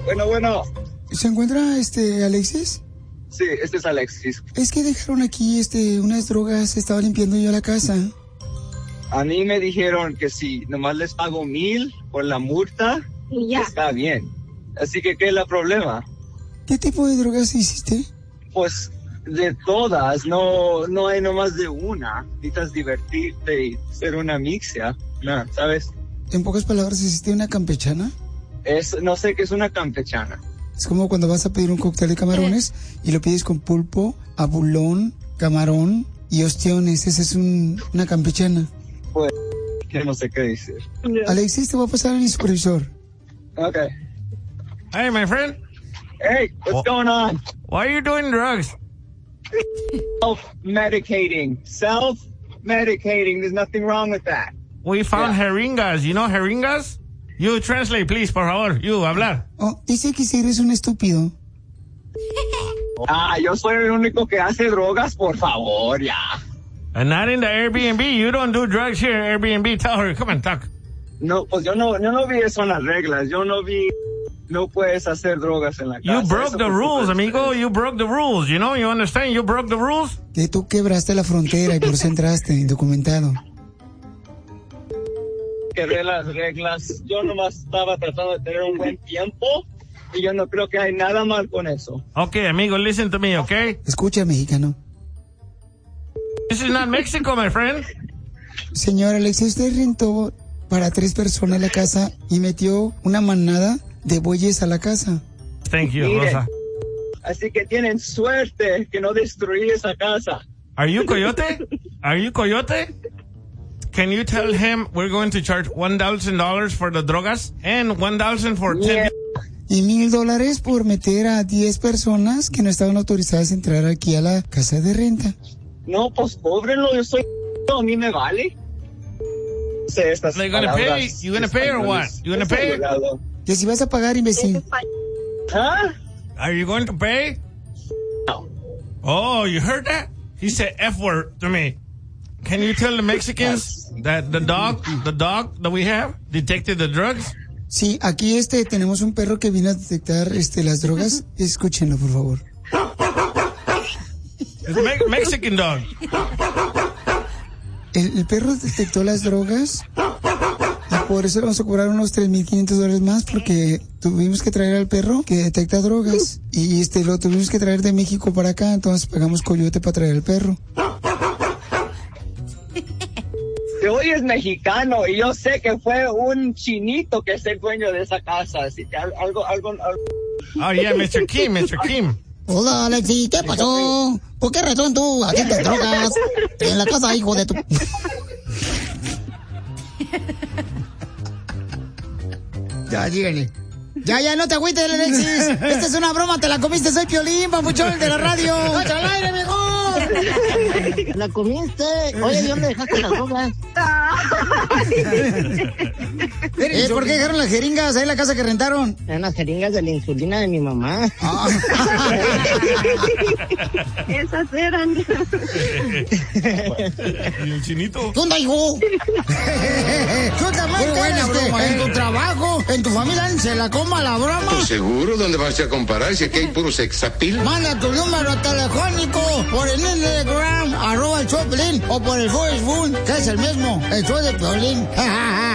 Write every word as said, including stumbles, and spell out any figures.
Bueno, bueno. ¿Se encuentra este Alexis? Sí, este es Alexis. Es que dejaron aquí este unas drogas, estaba limpiando yo la casa. A mí me dijeron que si nomás les pago mil por la multa, ya está bien. Así que, ¿qué es el problema? ¿Qué tipo de drogas hiciste? Pues de todas, no no hay nomás de una. Necesitas divertirte y ser una mixia, ¿no? ¿Sabes? En pocas palabras, ¿hiciste una campechana? Es, no sé qué es una campechana. Es como cuando vas a pedir un cóctel de camarones y lo pides con pulpo, abulón, camarón y ostiones. Esa es un, una campechana. Pues, que no sé qué decir. Alexis, te voy a pasar a mi supervisor. Okay. Hey, my friend. Hey, what's what? going on? Why are you doing drugs? Self-medicating. Self-medicating. There's nothing wrong with that. We found yeah. jeringas. You know jeringas? You translate, please, por favor. You, hablar. Oh, dice que si eres un estúpido. Ah, yo soy el único que hace drogas, por favor, ya. And not in the Airbnb. You don't do drugs here, Airbnb. Tell her, come and talk. No, pues yo no, yo no vi eso en las reglas. Yo no vi, no puedes hacer drogas en la casa. You broke eso the rules, amigo. You broke the rules, you know? You understand? You broke the rules. Que tú quebraste la frontera y por eso entraste, indocumentado. Quebré las reglas. Yo nomás estaba tratando de tener un buen tiempo y yo no creo que hay nada mal con eso. Okay, amigo, listen to me, okay? Escucha, mexicano. This is not Mexico, my friend. Señor Alexis, usted rentó para tres personas la casa y metió una manada de bueyes a la casa. Thank you, Miren, Rosa. Así que tienen suerte que no destruí esa casa. Are you coyote? Are you coyote? Can you tell him we're going to charge one thousand dollars for the drogas and one thousand for ten... Y mil dólares por meter a diez personas que no estaban autorizadas a entrar aquí a la casa de renta. No, pues cóbrenlo, yo soy... A mí me vale. Sí, estas Are you gonna pay? You gonna pay or what? You gonna pay? Que si vas a pagar, imbécil. ¿Ah? Are you going to pay? No. Oh, you heard that? He said F word to me. Can you tell the Mexicans that the dog, the dog that we have detected the drugs? Sí, aquí este tenemos un perro que vino a detectar este las drogas. Escúchenlo, por favor. It's a me- Mexican dog. El, el perro detectó las drogas y por eso le vamos a cobrar unos tres mil quinientos dólares más porque tuvimos que traer al perro que detecta drogas y este lo tuvimos que traer de México para acá, entonces pagamos coyote para traer al perro. Hoy es mexicano y yo sé que fue un chinito que es el dueño de esa casa, así que algo, algo, algo. Oh, yeah, mister Kim, mister Kim. Hola, Alexis, ¿qué pasó? ¿Por qué razón tú agentes drogas en la casa, hijo de tu...? Ya, dígale. Ya, ya, no te agüites, Alexis. Esta es una broma, te la comiste, soy Piolín, papuchón de la radio. ¡Cacha al aire, mejor! La comiste. Oye, ¿y dónde dejaste las drogas? ¿Eh, ¿Por qué dejaron las jeringas ahí en la casa que rentaron? Eran las jeringas de la insulina de mi mamá. Ah. Esas eran. ¿Y el chinito? ¿Qué onda, hijo? Tú también tienes broma, en tu trabajo, en tu familia, se la coma la broma. Pues seguro, ¿dónde vas a comparar? Si aquí hay puro sexapil. Manda tu número telefónico por el Instagram, arroba el show de Piolín, o por el Facebook, que es el mismo, el show de Piolín.